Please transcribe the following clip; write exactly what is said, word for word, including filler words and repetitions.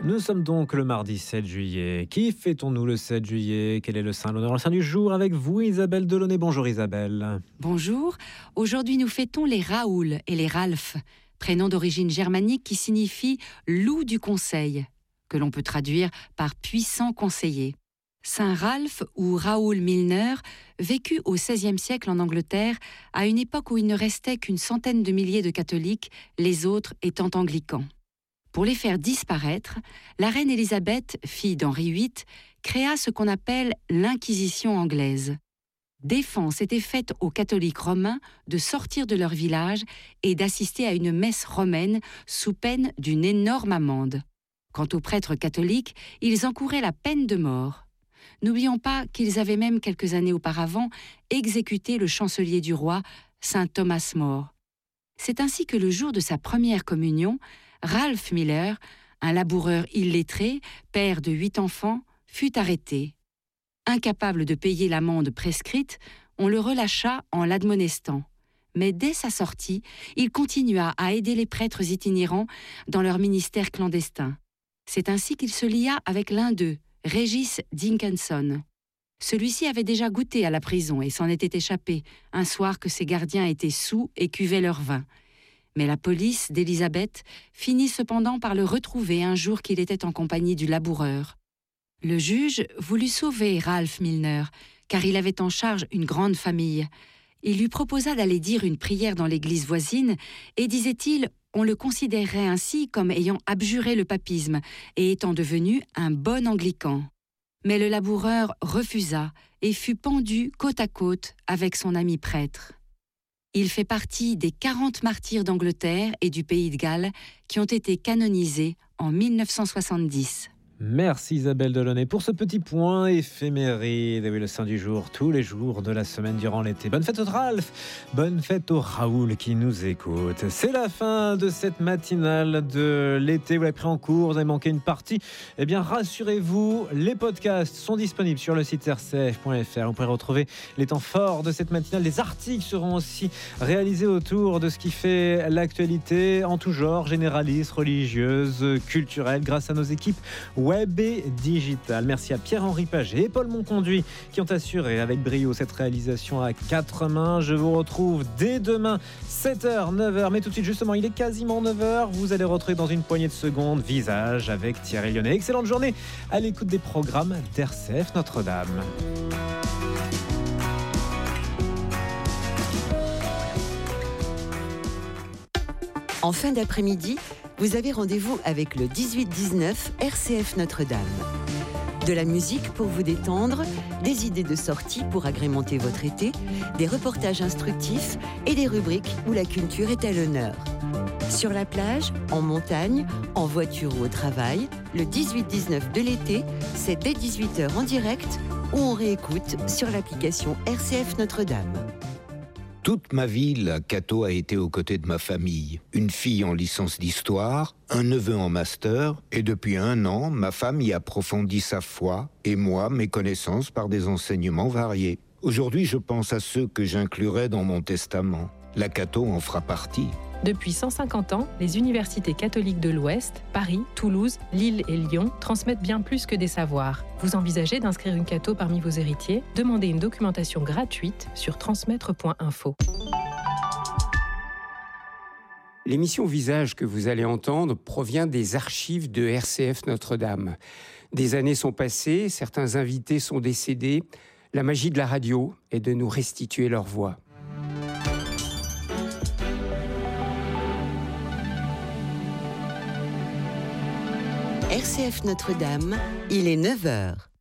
Nous sommes donc le mardi sept juillet. Qui fêtons-nous le sept juillet? Quel est le saint, l'honneur, le saint du jour? Avec vous, Isabelle Delaunay. Bonjour Isabelle. Bonjour. Aujourd'hui, nous fêtons les Raoul et les Ralph, prénoms d'origine germanique qui signifie « loup du conseil », que l'on peut traduire par « puissant conseiller ». Saint Ralph ou Raoul Milner vécut au seizième siècle en Angleterre, à une époque où il ne restait qu'une centaine de milliers de catholiques, les autres étant anglicans. Pour les faire disparaître, la reine Élisabeth, fille d'Henri huit, créa ce qu'on appelle l'Inquisition anglaise. Défense était faite aux catholiques romains de sortir de leur village et d'assister à une messe romaine sous peine d'une énorme amende. Quant aux prêtres catholiques, ils encouraient la peine de mort. N'oublions pas qu'ils avaient même quelques années auparavant exécuté le chancelier du roi, saint Thomas More. C'est ainsi que le jour de sa première communion, Ralph Miller, un laboureur illettré, père de huit enfants, fut arrêté. Incapable de payer l'amende prescrite, on le relâcha en l'admonestant. Mais dès sa sortie, il continua à aider les prêtres itinérants dans leur ministère clandestin. C'est ainsi qu'il se lia avec l'un d'eux, Régis Dinkinson. Celui-ci avait déjà goûté à la prison et s'en était échappé, un soir que ses gardiens étaient saouls et cuvaient leur vin. Mais la police d'Élisabeth finit cependant par le retrouver un jour qu'il était en compagnie du laboureur. Le juge voulut sauver Ralph Milner, car il avait en charge une grande famille. Il lui proposa d'aller dire une prière dans l'église voisine, et disait-il, on le considérerait ainsi comme ayant abjuré le papisme et étant devenu un bon anglican. Mais le laboureur refusa et fut pendu côte à côte avec son ami prêtre. Il fait partie des quarante martyrs d'Angleterre et du Pays de Galles qui ont été canonisés en mille neuf cent soixante-dix. Merci Isabelle Delaunay pour ce petit point éphéméride. Et oui, le saint du jour, tous les jours de la semaine durant l'été. Bonne fête au Ralph, bonne fête au Raoul qui nous écoute. C'est la fin de cette matinale de l'été. Vous l'avez pris en cours, vous avez manqué une partie. Eh bien, rassurez-vous, les podcasts sont disponibles sur le site r c f point f r. Vous pourrez retrouver les temps forts de cette matinale. Les articles seront aussi réalisés autour de ce qui fait l'actualité en tout genre, généraliste, religieuse, culturelle, grâce à nos équipes web et digital. Merci à Pierre-Henri Paget et Paul Monconduit qui ont assuré avec brio cette réalisation à quatre mains. Je vous retrouve dès demain, sept heures, neuf heures. Mais tout de suite, justement, il est quasiment neuf heures. Vous allez retrouver dans une poignée de secondes Visage avec Thierry Lyonnais. Excellente journée à l'écoute des programmes d'R C F Notre-Dame. En fin d'après-midi, vous avez rendez-vous avec le dix-huit dix-neuf R C F Notre-Dame. De la musique pour vous détendre, des idées de sortie pour agrémenter votre été, des reportages instructifs et des rubriques où la culture est à l'honneur. Sur la plage, en montagne, en voiture ou au travail, le dix-huit dix-neuf de l'été, c'est dès dix-huit heures en direct ou on réécoute sur l'application R C F Notre-Dame. Toute ma vie, la Cato a été aux côtés de ma famille. Une fille en licence d'histoire, un neveu en master, et depuis un an, ma femme y approfondit sa foi, et moi, mes connaissances par des enseignements variés. Aujourd'hui, je pense à ceux que j'inclurai dans mon testament. La Cato en fera partie. Depuis cent cinquante ans, les universités catholiques de l'Ouest, Paris, Toulouse, Lille et Lyon, transmettent bien plus que des savoirs. Vous envisagez d'inscrire une Cato parmi vos héritiers? Demandez une documentation gratuite sur transmettre point info. L'émission Visage que vous allez entendre provient des archives de R C F Notre-Dame. Des années sont passées, certains invités sont décédés. La magie de la radio est de nous restituer leur voix. R C F Notre-Dame, il est neuf heures.